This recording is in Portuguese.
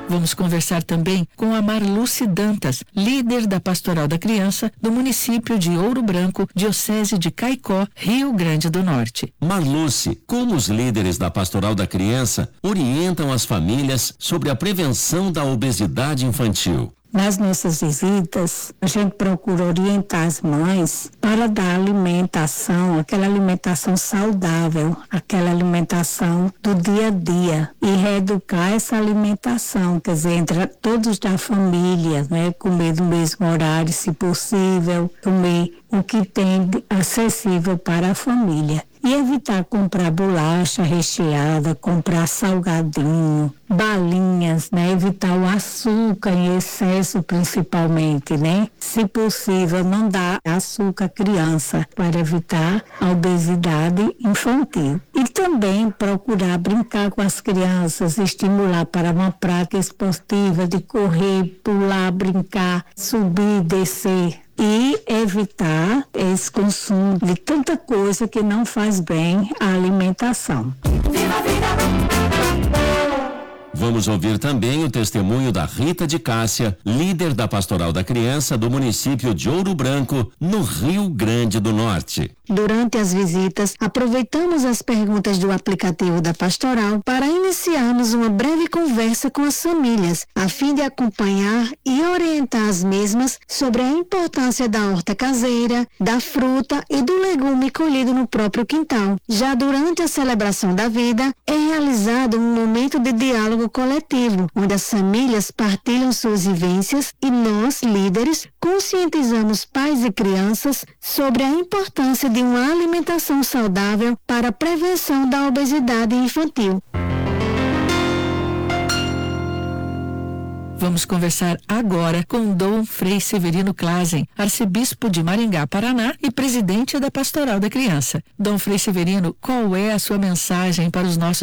Vamos conversar também com a Marluce Dantas, líder da Pastoral da Criança do município de Ouro Branco, Diocese de Caicó, Rio Grande do Norte. Marluce, como os líderes da Pastoral da Criança orientam as famílias sobre a prevenção da obesidade infantil? Nas nossas visitas, a gente procura orientar as mães para dar alimentação, aquela alimentação saudável, aquela alimentação do dia a dia e reeducar essa alimentação, quer dizer, entre todos da família, né? Comer no mesmo horário, se possível, comer o que tem acessível para a família. E evitar comprar bolacha recheada, comprar salgadinho, balinhas, né? Evitar o açúcar em excesso principalmente, né? Se possível, não dar açúcar à criança para evitar a obesidade infantil. E também procurar brincar com as crianças, estimular para uma prática esportiva de correr, pular, brincar, subir, descer. E evitar esse consumo de tanta coisa que não faz bem à alimentação. Viva a vida! Vamos ouvir também o testemunho da Rita de Cássia, líder da Pastoral da Criança do município de Ouro Branco, no Rio Grande do Norte. Durante as visitas, aproveitamos as perguntas do aplicativo da Pastoral para iniciarmos uma breve conversa com as famílias, a fim de acompanhar e orientar as mesmas sobre a importância da horta caseira, da fruta e do legume colhido no próprio quintal. Já durante a celebração da vida, é realizado um momento de diálogo coletivo, onde as famílias partilham suas vivências e nós, líderes, conscientizamos pais e crianças sobre a importância de uma alimentação saudável para a prevenção da obesidade infantil. Vamos conversar agora com Dom Frei Severino Klazen, arcebispo de Maringá, Paraná e presidente da Pastoral da Criança. Dom Frei Severino, qual é a sua mensagem para os nossos